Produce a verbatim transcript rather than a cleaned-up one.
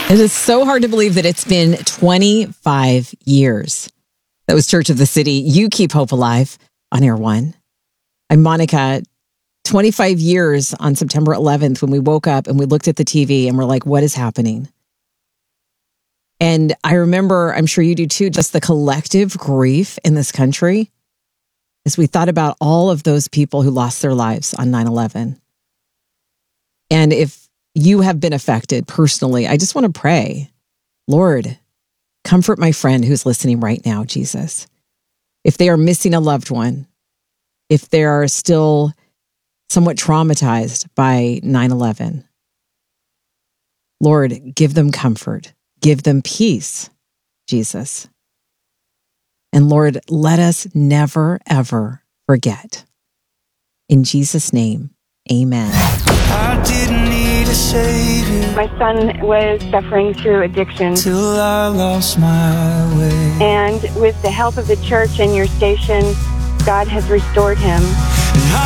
It is so hard to believe that it's been twenty-five years. That was Church of the City. You keep hope alive on Air One. I'm Monica. twenty-five years on September eleventh when we woke up and we looked at the T V and we're like, what is happening? And I remember, I'm sure you do too, just the collective grief in this country as we thought about all of those people who lost their lives on nine eleven. And if you have been affected personally, I just want to pray, Lord, comfort my friend who's listening right now, Jesus. If they are missing a loved one, if they are still somewhat traumatized by nine eleven, Lord, give them comfort, give them peace, Jesus. And Lord, let us never, ever forget. In Jesus' name, amen. I didn't need a savior. My son was suffering through addiction. Till I lost my way. And with the help of the church and your station, God has restored him. And I